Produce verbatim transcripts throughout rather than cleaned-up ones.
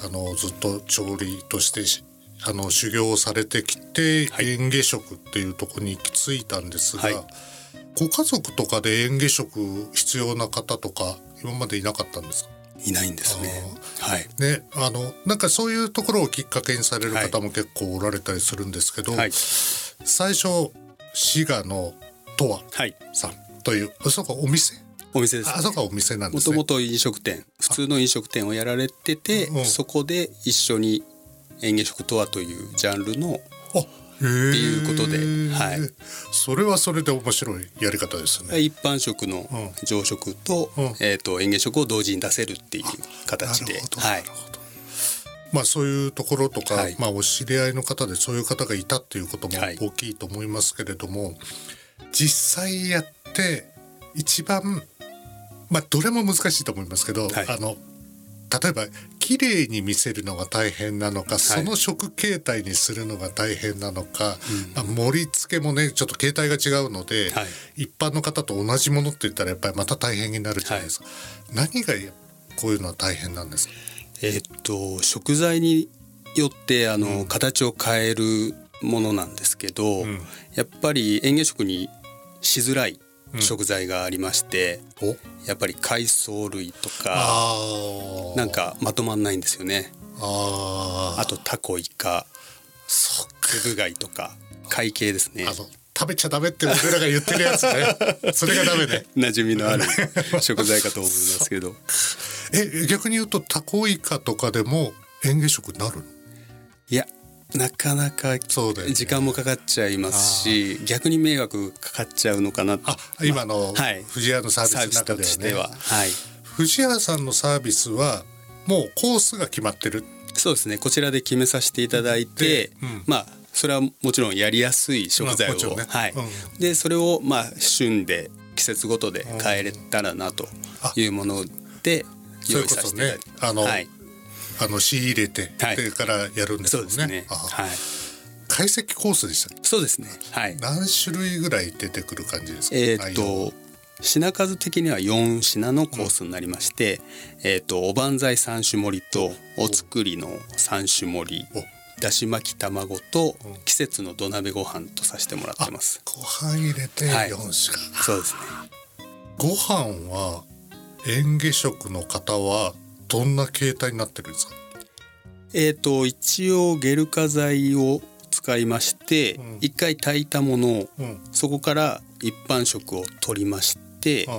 あのずっと調理としてあの修行をされてきて、はい、嚥下食っていうところに行き着いたんですが、はい、ご家族とかで嚥下食必要な方とか今までいなかったんですか？ いないんですね。はい。 ね、あのなんかそういうところをきっかけにされる方も結構おられたりするんですけど、はい、最初滋賀のとわさんという、はい、そこお店お店ですね。 あそこはお店なんですね。 もともと飲食店、普通の飲食店をやられてて、うん、そこで一緒に嚥下食とはというジャンルのっていうことで、はい、 それはそれで面白いやり方ですね。 一般食の常食と、うんえー、と嚥下食を同時に出せるっていう形で、はい、 まあそういうところとか、はいまあ、お知り合いの方でそういう方がいたっていうことも大きいと思いますけれども、はい、実際やって一番まあどれも難しいと思いますけど、はい、あの例えば綺麗に見せるのが大変なのか、はい、その食形態にするのが大変なのか、うんまあ、盛り付けもねちょっと形態が違うので、はい、一般の方と同じものって言ったらやっぱりまた大変になるじゃないですか、はい、何がこういうのは大変なんですか？ えー、っと食材によってあの、うん、形を変えるものなんですけど、うん、やっぱり嚥下食にしづらい食材がありまして、うん、やっぱり海藻類とかなんかまとまんないんですよね。あ, あとタコイカつぶ貝とか貝系ですね。あの食べちゃダメって俺らが言ってるやつねそれがダメね馴染みのある食材かと思いますけどえ逆に言うとタコイカとかでも嚥下食になるの？ いやなかなか時間もかかっちゃいますし、ね、逆に迷惑かかっちゃうのかな。 あ今の藤屋のサービスの中ではね、はい、藤屋さんのサービスはもうコースが決まってる？ そうですね、こちらで決めさせていただいて、うん、まあそれはもちろんやりやすい食材を、まあねはいうん、でそれをまあ旬で季節ごとで変えれたらなというもので用意させていただいて、 そういうことね、あの、はいあの仕入れて、はい、からやるんですよね。そうですね。はい。懐石コースでした。 そうですね。はい。 何種類ぐらい出てくる感じですか？ えー、っと品数的にはよん品のコースになりまして、うん、えー、っとおばんざいさん種盛りとお作りのさん種盛り、だし巻き卵と季節の土鍋ご飯とさせてもらってます。 ご飯入れてよん種、はい、 そうですね。 ご飯は嚥下食の方はどんな形態になってるんですか？ えーと一応ゲル化剤を使いまして、うん、一回炊いたものを、うん、そこから一般食を取りまして、うん、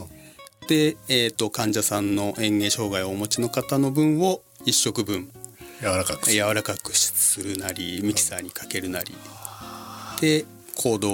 で、えーと患者さんの嚥下障害をお持ちの方の分を一食分柔らかく柔らかくするなりミキサーにかけるなりで行動